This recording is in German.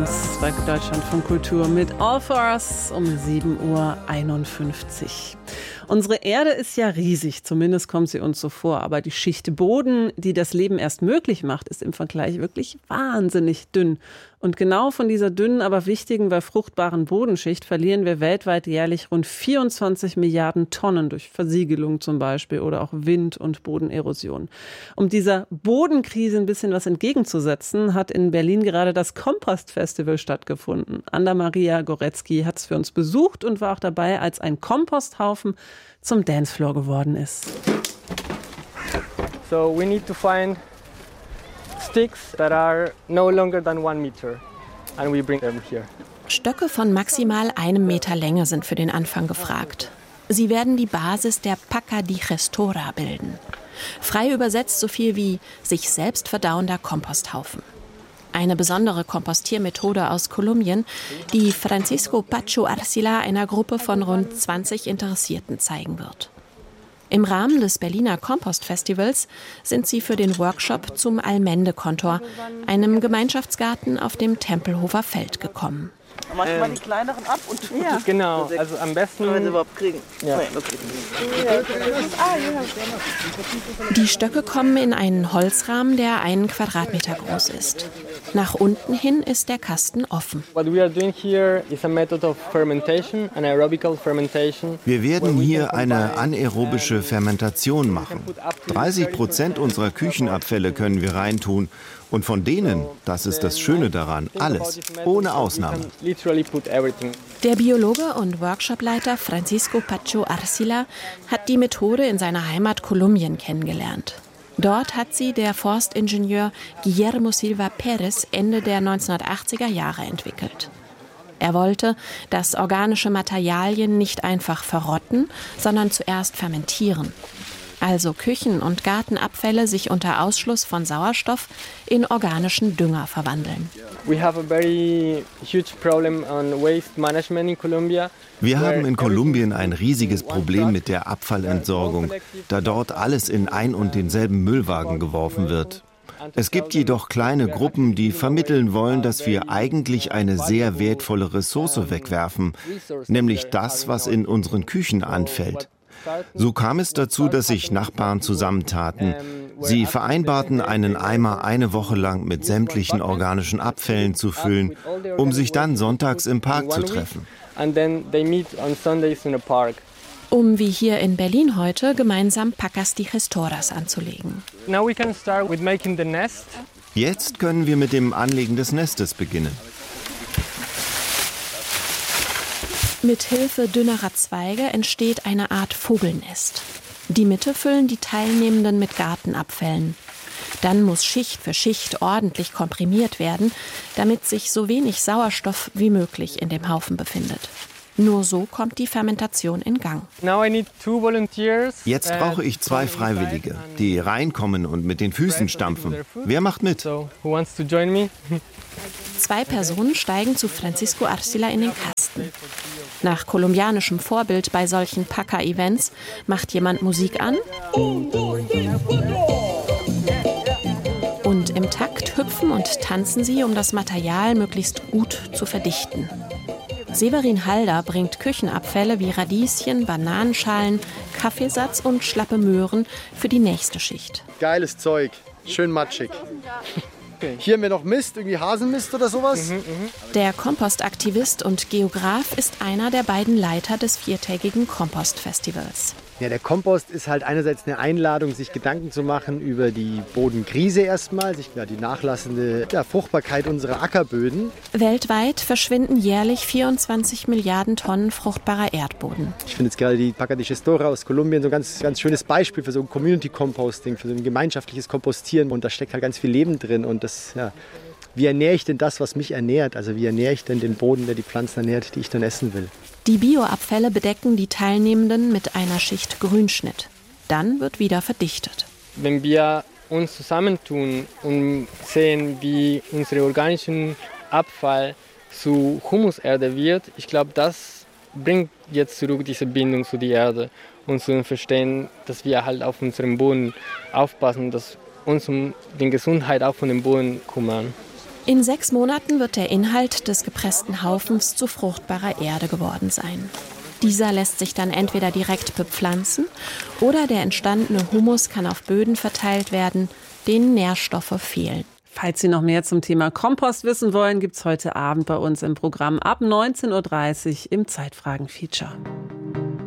News bei Deutschlandfunk Kultur mit All for Us um 7:51 Uhr. Unsere Erde ist ja riesig, zumindest kommt sie uns so vor. Aber die Schicht Boden, die das Leben erst möglich macht, ist im Vergleich wirklich wahnsinnig dünn. Und genau von dieser dünnen, aber wichtigen, weil fruchtbaren Bodenschicht verlieren wir weltweit jährlich rund 24 Milliarden Tonnen durch Versiegelung zum Beispiel oder auch Wind- und Bodenerosion. Um dieser Bodenkrise ein bisschen was entgegenzusetzen, hat in Berlin gerade das Kompostfestival stattgefunden. Anna-Maria Goretzky hat es für uns besucht und war auch dabei, als ein Komposthaufen zum Dancefloor geworden ist. So we need to find sticks that are no longer than 1 meter and we bring them here. Stöcke von maximal 1 Meter Länge sind für den Anfang gefragt. Sie werden die Basis der Pacca Digestora bilden. Frei übersetzt so viel wie sich selbst verdauender Komposthaufen. Eine besondere Kompostiermethode aus Kolumbien, die Francisco Pacho Arcila einer Gruppe von rund 20 Interessierten zeigen wird. Im Rahmen des Berliner Kompostfestivals sind sie für den Workshop zum Almende-Kontor, einem Gemeinschaftsgarten auf dem Tempelhofer Feld, gekommen. Manchmal die kleineren ab und ja. Genau, also am besten, wenn wir sie überhaupt kriegen. Ja. Die Stöcke kommen in einen Holzrahmen, der 1 Quadratmeter groß ist. Nach unten hin ist der Kasten offen. What we are doing here is a method of fermentation, an aerobical fermentation. Wir werden hier eine anaerobische Fermentation machen. 30% unserer Küchenabfälle können wir reintun. Und von denen, das ist das Schöne daran, alles, ohne Ausnahme. Der Biologe und Workshopleiter Francisco Pacho Arcila hat die Methode in seiner Heimat Kolumbien kennengelernt. Dort hat sie der Forstingenieur Guillermo Silva Perez Ende der 1980er Jahre entwickelt. Er wollte, dass organische Materialien nicht einfach verrotten, sondern zuerst fermentieren. Also Küchen- und Gartenabfälle sich unter Ausschluss von Sauerstoff in organischen Dünger verwandeln. Wir haben in Kolumbien ein riesiges Problem mit der Abfallentsorgung, da dort alles in ein und denselben Müllwagen geworfen wird. Es gibt jedoch kleine Gruppen, die vermitteln wollen, dass wir eigentlich eine sehr wertvolle Ressource wegwerfen, nämlich das, was in unseren Küchen anfällt. So kam es dazu, dass sich Nachbarn zusammentaten. Sie vereinbarten, einen Eimer eine Woche lang mit sämtlichen organischen Abfällen zu füllen, um sich dann sonntags im Park zu treffen. Um wie hier in Berlin heute gemeinsam Paccas Digestoras anzulegen. Jetzt können wir mit dem Anlegen des Nestes beginnen. Mit Hilfe dünnerer Zweige entsteht eine Art Vogelnest. Die Mitte füllen die Teilnehmenden mit Gartenabfällen. Dann muss Schicht für Schicht ordentlich komprimiert werden, damit sich so wenig Sauerstoff wie möglich in dem Haufen befindet. Nur so kommt die Fermentation in Gang. Jetzt brauche ich 2 Freiwillige, die reinkommen und mit den Füßen stampfen. Wer macht mit? 2 Personen steigen zu Francisco Arcila in den Kasten. Nach kolumbianischem Vorbild bei solchen Pacca-Events macht jemand Musik an und im Takt hüpfen und tanzen sie, um das Material möglichst gut zu verdichten. Severin Halder bringt Küchenabfälle wie Radieschen, Bananenschalen, Kaffeesatz und schlappe Möhren für die nächste Schicht. Geiles Zeug, schön matschig. Hier haben wir noch Mist, irgendwie Haselmist oder sowas. Der Kompostaktivist und Geograf ist einer der beiden Leiter des 4-tägigen Kompostfestivals. Ja, der Kompost ist halt einerseits eine Einladung, sich Gedanken zu machen über die Bodenkrise erstmal, die nachlassende Fruchtbarkeit unserer Ackerböden. Weltweit verschwinden jährlich 24 Milliarden Tonnen fruchtbarer Erdboden. Ich finde jetzt gerade die Pacca Digestora aus Kolumbien so ein ganz schönes Beispiel für so ein Community-Composting, für so ein gemeinschaftliches Kompostieren. Und da steckt halt ganz viel Leben drin. Und das, ja, wie ernähre ich denn das, was mich ernährt? Also wie ernähre ich denn den Boden, der die Pflanzen ernährt, die ich dann essen will? Die Bioabfälle bedecken die Teilnehmenden mit einer Schicht Grünschnitt. Dann wird wieder verdichtet. Wenn wir uns zusammentun und sehen, wie unser organischer Abfall zu Humuserde wird, ich glaube, das bringt jetzt zurück diese Bindung zu der Erde und zu verstehen, dass wir halt auf unserem Boden aufpassen, dass uns um die Gesundheit auch von dem Boden kümmern. In 6 Monaten wird der Inhalt des gepressten Haufens zu fruchtbarer Erde geworden sein. Dieser lässt sich dann entweder direkt bepflanzen oder der entstandene Humus kann auf Böden verteilt werden, denen Nährstoffe fehlen. Falls Sie noch mehr zum Thema Kompost wissen wollen, gibt's heute Abend bei uns im Programm ab 19:30 Uhr im Zeitfragen-Feature.